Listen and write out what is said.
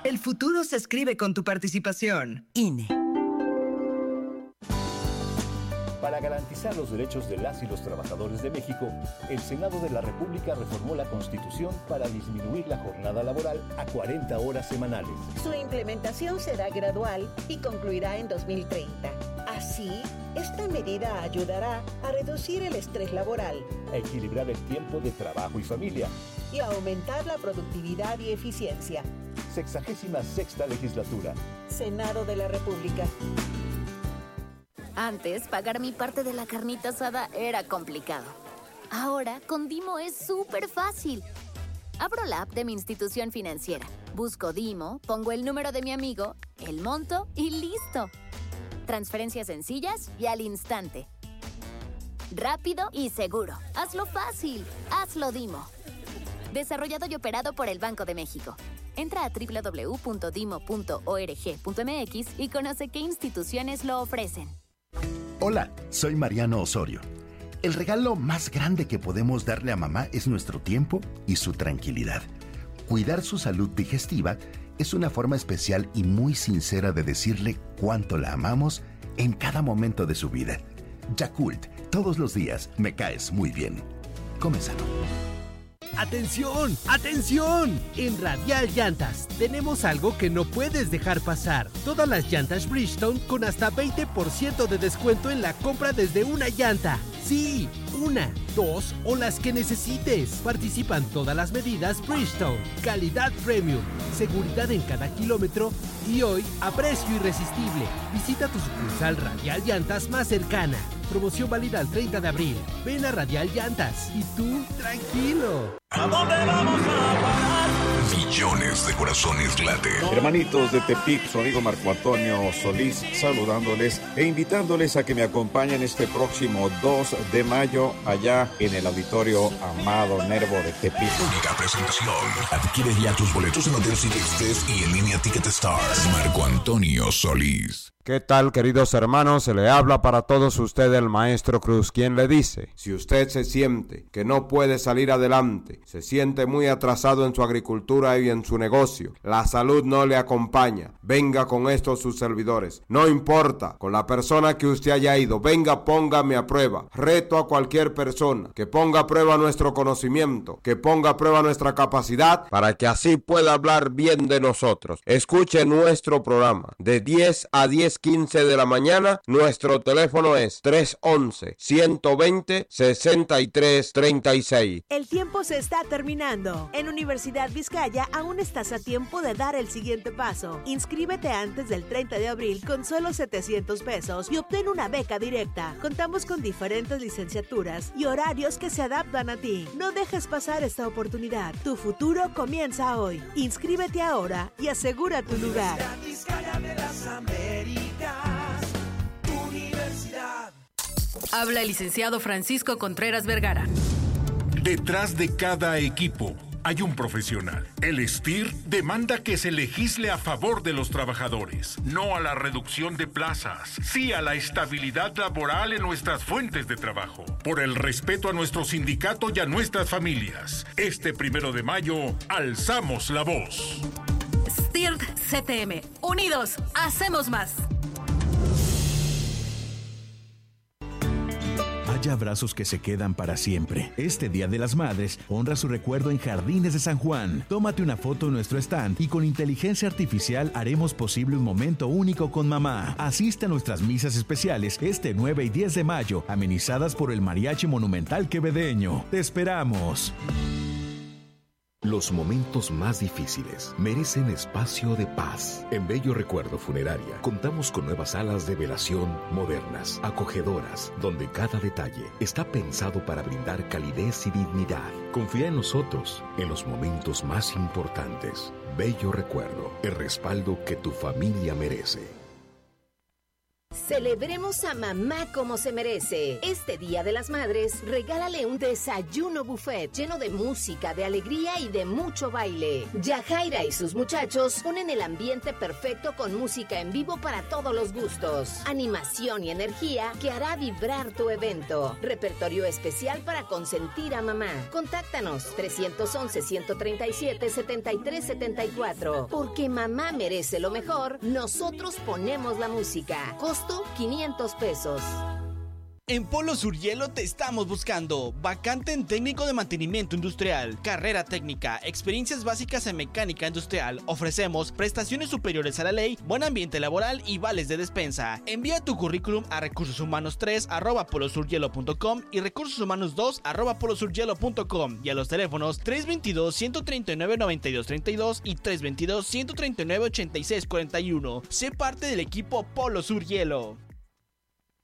El futuro se escribe con tu participación. INE. Para garantizar los derechos de las y los trabajadores de México, el Senado de la República reformó la Constitución para disminuir la jornada laboral a 40 horas semanales. Su implementación será gradual y concluirá en 2030. Así, esta medida ayudará a reducir el estrés laboral, a equilibrar el tiempo de trabajo y familia y a aumentar la productividad y eficiencia. 66ª legislatura. Senado de la República. Antes, pagar mi parte de la carnita asada era complicado. Ahora, con Dimo es súper fácil. Abro la app de mi institución financiera, busco Dimo, pongo el número de mi amigo, el monto y listo. Transferencias sencillas y al instante. Rápido y seguro. Hazlo fácil. Hazlo Dimo. Desarrollado y operado por el Banco de México. Entra a www.dimo.org.mx y conoce qué instituciones lo ofrecen. Hola, soy Mariano Osorio. El regalo más grande que podemos darle a mamá es nuestro tiempo y su tranquilidad. Cuidar su salud digestiva es una forma especial y muy sincera de decirle cuánto la amamos en cada momento de su vida. Yakult, todos los días me caes muy bien. Come sano. ¡Atención! ¡Atención! En Radial Llantas tenemos algo que no puedes dejar pasar. Todas las llantas Bridgestone con hasta 20% de descuento en la compra desde una llanta. Sí, una, dos o las que necesites. Participan todas las medidas Bridgestone. Calidad premium, seguridad en cada kilómetro y hoy a precio irresistible. Visita tu sucursal Radial Llantas más cercana. Promoción válida al 30 de abril. Ven a Radial Llantas y tú, tranquilo. ¿A dónde vamos a parar? Millones de corazones laten. Hermanitos de Tepic, su amigo Marco Antonio Solís, saludándoles e invitándoles a que me acompañen este próximo 2 de mayo allá en el Auditorio Amado Nervo de Tepic. Única presentación. Adquiere ya tus boletos en Hotel Cinestes y en línea Ticket Stars. Marco Antonio Solís. ¿Qué tal, queridos hermanos? Se le habla para todos ustedes el Maestro Cruz, quien le dice: si usted se siente que no puede salir adelante, se siente muy atrasado en su agricultura y en su negocio, la salud no le acompaña, venga con estos sus servidores. No importa con la persona que usted haya ido, venga, póngame a prueba. Reto a cualquier persona que ponga a prueba nuestro conocimiento, que ponga a prueba nuestra capacidad, para que así pueda hablar bien de nosotros. Escuche nuestro programa de 10 a 10:15 de la mañana. Nuestro teléfono es 311-120-6336. El tiempo se está terminando. En Universidad Vizcaya aún estás a tiempo de dar el siguiente paso. Inscríbete antes del 30 de abril con solo 700 pesos y obtén una beca directa. Contamos con diferentes licenciaturas y horarios que se adaptan a ti. No dejes pasar esta oportunidad. Tu futuro comienza hoy. Inscríbete ahora y asegura tu lugar. Universidad Vizcaya de las Américas. Universidad. Habla el licenciado Francisco Contreras Vergara. Detrás de cada equipo hay un profesional. El STIR demanda que se legisle a favor de los trabajadores, no a la reducción de plazas, sí a la estabilidad laboral en nuestras fuentes de trabajo, por el respeto a nuestro sindicato y a nuestras familias. Este 1 de mayo, alzamos la voz. STIR CTM, unidos, hacemos más. Hay abrazos que se quedan para siempre. Este Día de las Madres, honra su recuerdo en Jardines de San Juan. Tómate una foto en nuestro stand y con inteligencia artificial haremos posible un momento único con mamá. Asiste a nuestras misas especiales este 9 y 10 de mayo, amenizadas por el Mariachi Monumental Quevedeño. ¡Te esperamos! Los momentos más difíciles merecen espacio de paz. En Bello Recuerdo Funeraria contamos con nuevas salas de velación modernas, acogedoras, donde cada detalle está pensado para brindar calidez y dignidad. Confía en nosotros en los momentos más importantes. Bello Recuerdo, el respaldo que tu familia merece. Celebremos a mamá como se merece. Este Día de las Madres, regálale un desayuno buffet lleno de música, de alegría y de mucho baile. Yajaira y sus muchachos ponen el ambiente perfecto con música en vivo para todos los gustos. Animación y energía que hará vibrar tu evento. Repertorio especial para consentir a mamá. Contáctanos 311-137-7374. Porque mamá merece lo mejor, nosotros ponemos la música. Costo $500. En Polo Sur Hielo te estamos buscando. Vacante en técnico de mantenimiento industrial, carrera técnica, experiencias básicas en mecánica industrial. Ofrecemos prestaciones superiores a la ley, buen ambiente laboral y vales de despensa. Envía tu currículum a recursoshumanos3@polosurhielo.com y recursoshumanos2@polosurhielo.com y a los teléfonos 322-139-9232 y 322-139-8641. Sé parte del equipo Polo Sur Hielo.